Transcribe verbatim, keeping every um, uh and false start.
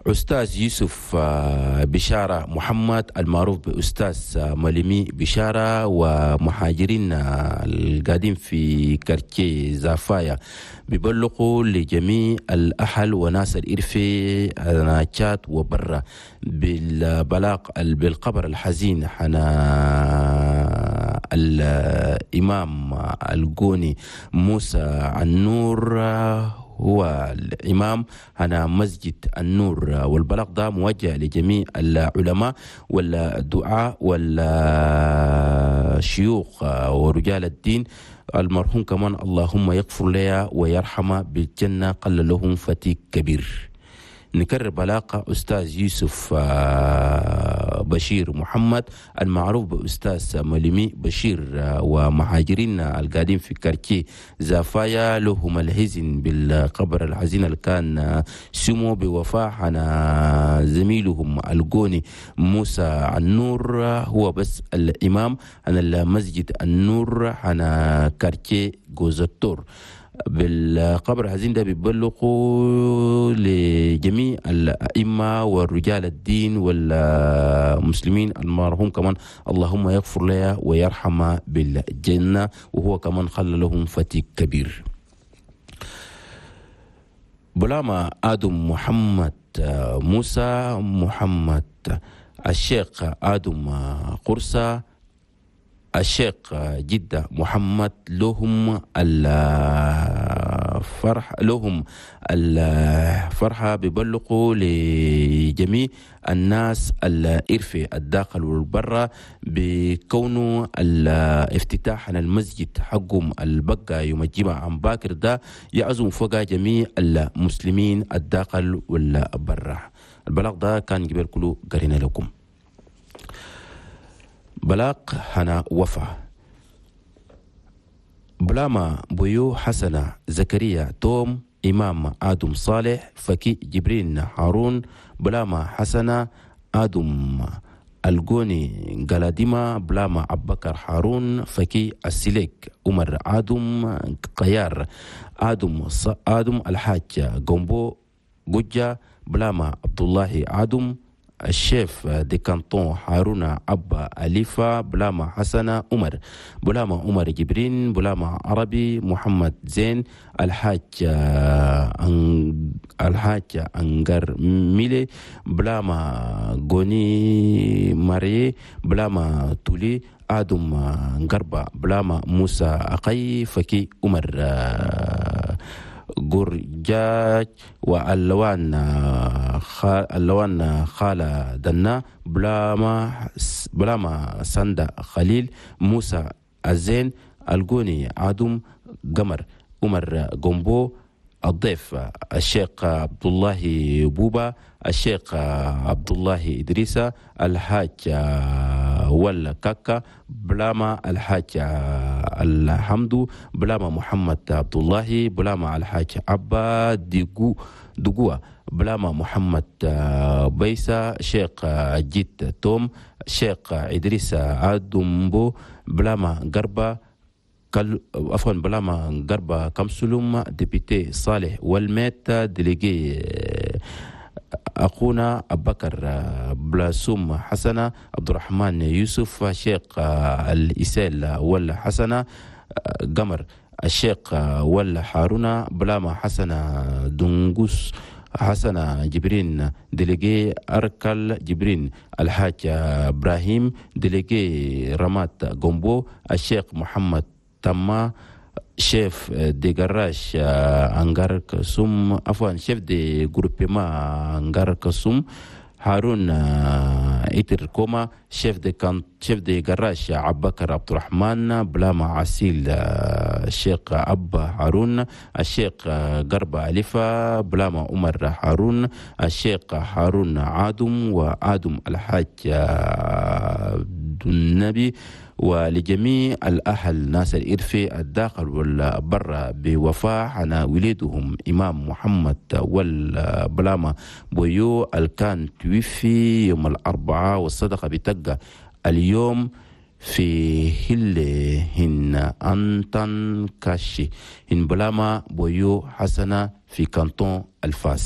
أستاذ يوسف بشارة محمد المعروف بأستاذ مليمي بشارة ومهاجرين القاعدين في كارتيه زافايا بيبلغوا لجميع الأهل وناس الإرفي ناتشات وبرا بالبلاغ بالقبر الحزين حنا الإمام القوني موسى النور هو الإمام هنا مسجد النور، والبلاغ ده موجه لجميع العلماء والدعاء والشيوخ ورجال الدين. المرحوم كمان اللهم يغفر لها ويرحمه بالجنة قل لهم فتيك كبير. نكرر بلاغة أستاذ يوسف بشير محمد المعروف بأستاذ مليمي بشير ومهاجرين القاعدين في كارتيه زافايا لهم الحزن بالقبر الحزين اللي كان سمو بوفاة عن زميلهم القوني موسى النور هو بس الإمام عن المسجد النور عن كارتيه جوزتور. بالقبر الحزين ده بيبلغوا لجميع الأئمة والرجال الدين والمسلمين المرحوم كمان اللهم يغفر لها ويرحمها بالجنة وهو كمان خلى لهم فتيك كبير. بلاما آدم محمد موسى محمد الشيخ آدم قرصة الشيخ جدة محمد لهم الفرح لهم الفرحة ببلغوا لجميع الناس الإرفي الداخل والبرة بكونه الافتتاح عن المسجد حقهم البقى يوم الجمعة عن باكر ده يعزم فوق جميع المسلمين الداخل والبرة. البلاغ ده كان قبل كله قرينا لكم. بلاغ هنا وفا بلاما بيو حسنة زكريا توم إمام آدم صالح فكي جبرين هارون بلاما حسنة آدم القوني قلاديما بلاما عبكر هارون فكي السليك عمر آدم قيار آدم آدم الحاج قنبو قجة بلاما عبد الله آدم الشيف دي كانتون هارون عبا أليفا بلاما حسنة عمر بلاما عمر جبرين بلاما عربي محمد زين الحاج الحاج أنجر ميلي بلاما غوني ماري بلاما تولي آدم غربا بلاما موسى أقي فكي عمر قرجاج واللوان اللوان خالة دنا بلاما بلاما سندا خليل موسى الزين القوني عدم قمر عمر قنبو الضيف الشيخ عبد الله بوبا الشيخ عبد الله إدريسة الحاج ولا كاكا بلاما الحاج الحمدو بلاما محمد عبد الله بلاما الحاج عبا ديقو دقوا بلاما محمد بيسا شيخ جيت توم شيخ إدريس عدمبو بلاما غربا كل عفوا بلاما غربا كمسلوم ديبيتي صالح والميت ديليجي أخونا أبو بكر بلاسوم حسنة عبد الرحمن يوسف شيخ الإسيل ولا حسنة قمر الشيخ ولا حارونة بلاما حسنة دنقوس حسنة جبرين ديليجي أركل جبرين الحاج إبراهيم ديليجي رمات قنبو الشيخ محمد تما شيف دي جراش انغار كسوم عفوا شيف دي جروبيما انغار كسوم هارون ايتر كوما شيف دي كان شيف دي جراش عبكر عبد الرحمن بلاما عسيل الشيخ أبا هارون الشيخ قربة أليفا بلاما عمر هارون الشيخ هارون عادم وآدم الحاج النبي ولجميع الأهل ناس الإرفي الداخل والبرة بوفاة عن وليدهم إمام محمد والبلاما بويو الكان توفي يوم الأربعاء والصدقة بتقى اليوم في هل هن أنتن كاشي هن بلاما بويو حسنة في كانتون الفاس.